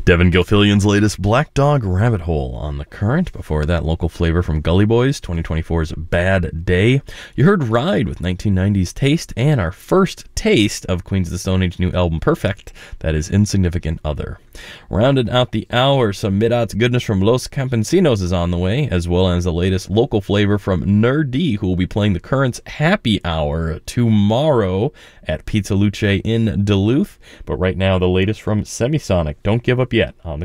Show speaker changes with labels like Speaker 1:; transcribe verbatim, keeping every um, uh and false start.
Speaker 1: Devin Gilfillian's latest Black Dog Rabbit Hole on The Current. Before that, local flavor from Gully Boys, twenty twenty-four's Bad Day. You heard Ride with nineteen nineties Taste, and our first taste of Queens of the Stone Age new album Perfect, that is Insignificant Other. Rounded out the hour, some mid-aughts goodness from Los Campesinos is on the way, as well as the latest local flavor from Nerdy, who will be playing The Current's Happy Hour tomorrow at Pizza Luce in Duluth. But right now, the latest from Semisonic. Don't give up yet on The